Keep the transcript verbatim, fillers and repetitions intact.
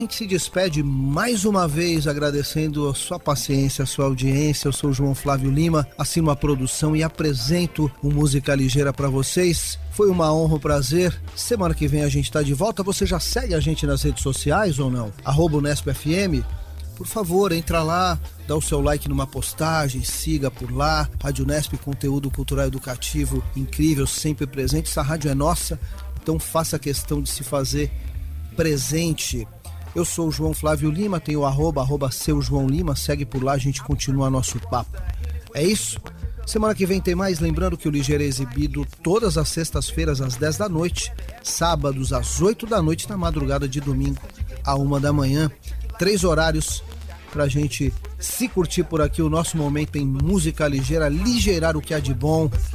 A gente se despede mais uma vez agradecendo a sua paciência, a sua audiência. Eu sou o João Flávio Lima, assino a produção e apresento o Música Ligeira para vocês. Foi uma honra, um prazer. Semana que vem a gente tá de volta. Você já segue a gente nas redes sociais ou não? Arroba Unesp F M. Por favor, entra lá, dá o seu like numa postagem, siga por lá. Rádio Unesp, conteúdo cultural educativo incrível, sempre presente. Essa rádio é nossa, então faça questão de se fazer presente. Eu sou o João Flávio Lima, tenho o arroba, arroba seu João Lima, segue por lá, a gente continua nosso papo. É isso? Semana que vem tem mais, lembrando que o Ligeiro é exibido todas as sextas-feiras às dez da noite, sábados às oito da noite, na madrugada de domingo à uma da manhã. Três horários pra gente se curtir por aqui, o nosso momento em música ligeira, ligeirar o que há de bom.